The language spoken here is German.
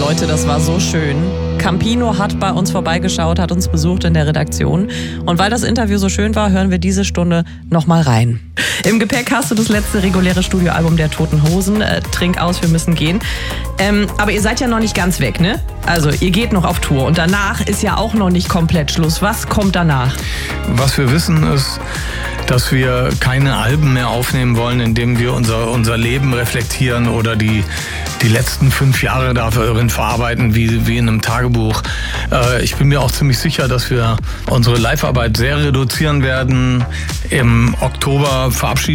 Leute, das war so schön. Campino hat bei uns vorbeigeschaut, hat uns besucht in der Redaktion. Und weil das Interview so schön war, hören wir diese Stunde nochmal rein. Im Gepäck hast du das letzte reguläre Studioalbum der Toten Hosen. Trink aus, wir müssen gehen. Aber ihr seid ja noch nicht ganz weg, ne? Also ihr geht noch auf Tour und danach ist ja auch noch nicht komplett Schluss. Was kommt danach? Was wir wissen ist, dass wir keine Alben mehr aufnehmen wollen, indem wir unser Leben reflektieren oder die letzten 5 Jahre darin verarbeiten, wie in einem Tagebuch. Ich bin mir auch ziemlich sicher, dass wir unsere Live-Arbeit sehr reduzieren werden. Im Oktober verabschieden